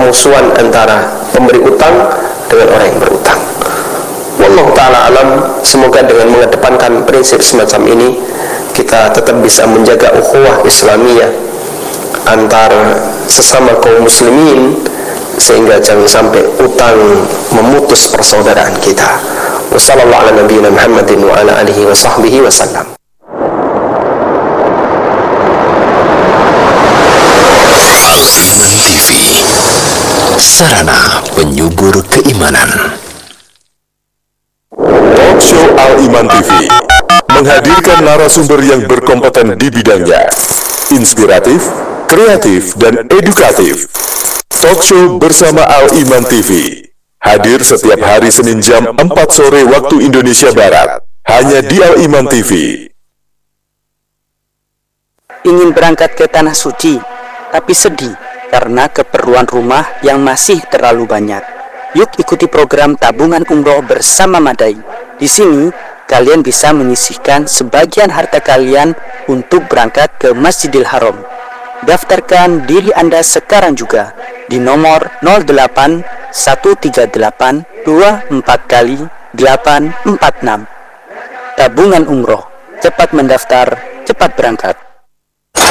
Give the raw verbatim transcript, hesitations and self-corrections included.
permusuhan antara pemberi utang dengan orang yang berutang. Wallahu ta'ala alam. Semoga dengan mengedepankan prinsip semacam ini kita tetap bisa menjaga ukhuwah Islamiyah antar sesama kaum muslimin, sehingga jangan sampai utang memutus persaudaraan kita. Wassallallahu ala nabiyina Muhammadin wa ala alihi wa sahbihi wasallam. Al-Iman T V, sarana penyubur keimanan. Talkshow Al-Iman T V menghadirkan narasumber yang berkompeten di bidangnya, inspiratif, kreatif, dan edukatif. Talkshow bersama Al-Iman T V hadir setiap hari Senin jam empat sore waktu Indonesia Barat, hanya di Al-Iman T V. Ingin berangkat ke Tanah Suci, tapi sedih karena keperluan rumah yang masih terlalu banyak. Yuk ikuti program tabungan umroh bersama Madai. Di sini, kalian bisa menyisihkan sebagian harta kalian untuk berangkat ke Masjidil Haram. Daftarkan diri Anda sekarang juga di nomor nol delapan satu tiga delapan dua empat kali delapan empat enam. Tabungan umroh, cepat mendaftar, cepat berangkat.